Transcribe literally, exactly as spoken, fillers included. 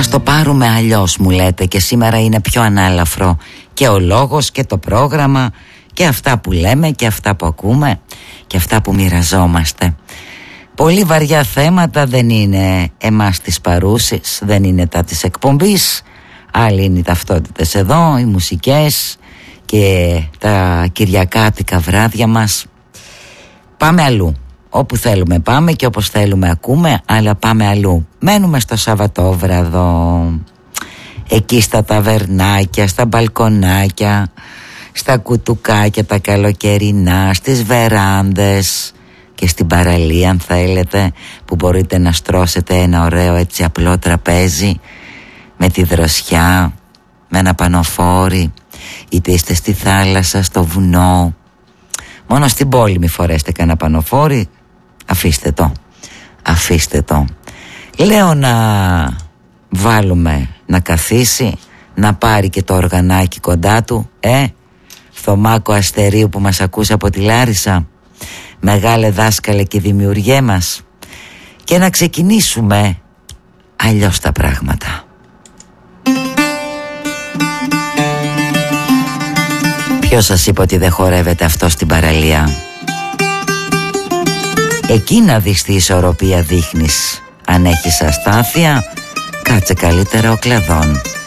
Ας το πάρουμε αλλιώς, μου λέτε, και σήμερα είναι πιο ανάλαφρο και ο λόγος και το πρόγραμμα και αυτά που λέμε και αυτά που ακούμε και αυτά που μοιραζόμαστε. Πολύ βαριά θέματα δεν είναι εμάς της παρούσης, δεν είναι τα της εκπομπής. Άλλοι είναι οι ταυτότητες εδώ, οι μουσικές και τα κυριακάτικα βράδια μας. Πάμε αλλού. Όπου θέλουμε πάμε και όπως θέλουμε ακούμε, αλλά πάμε αλλού. Μένουμε στο Σαββατόβραδο, εκεί στα ταβερνάκια, στα μπαλκονάκια, στα κουτουκάκια τα καλοκαιρινά, στις βεράντες και στην παραλία, αν θέλετε, που μπορείτε να στρώσετε ένα ωραίο έτσι απλό τραπέζι με τη δροσιά, με ένα πανοφόρι, είτε είστε στη θάλασσα, στο βουνό. Μόνο στην πόλη μη φορέστε κανένα πανοφόρι. Αφήστε το. Αφήστε το. Λέω να βάλουμε να καθίσει, να πάρει και το οργανάκι κοντά του. Ε, Θωμάκο Αστερίου που μας ακούσε από τη Λάρισα, μεγάλε δάσκαλε και δημιουργέ μας, και να ξεκινήσουμε αλλιώς τα πράγματα. Ποιος σας είπε ότι δεν χορεύεται αυτό στην παραλία? Εκεί να δεις τι ισορροπία δείχνεις. Αν έχεις αστάθεια, κάτσε καλύτερα ο κλαδόν.